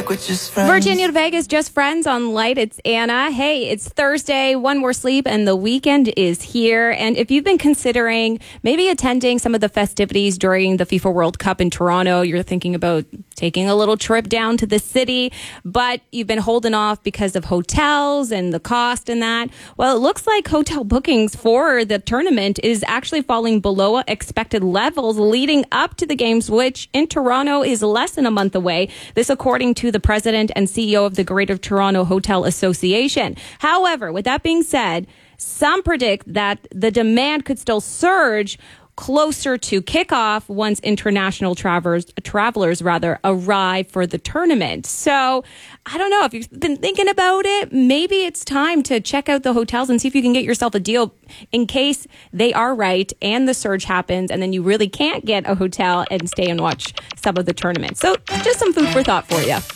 like we're just friends. Virginia to Vegas, just friends on Light. It's Anna. Hey, it's Thursday, one more sleep, and the weekend is here. And if you've been considering maybe attending some of the festivities during the FIFA World Cup in Toronto, you're thinking about taking a little trip down to the city, but you've been holding off because of hotels and the cost and that. Well, it looks like hotel bookings for the tournament is actually falling below expected levels leading up to the games, which in Toronto is less than a month away. This according to the president and CEO of the Greater Toronto Hotel Association. However, with that being said, some predict that the demand could still surge closer to kickoff once international travelers arrive for the tournament. So I don't know if you've been thinking about it. Maybe it's time to check out the hotels and see if you can get yourself a deal in case they are right and the surge happens and then you really can't get a hotel and stay and watch some of the tournament. So just some food for thought for you.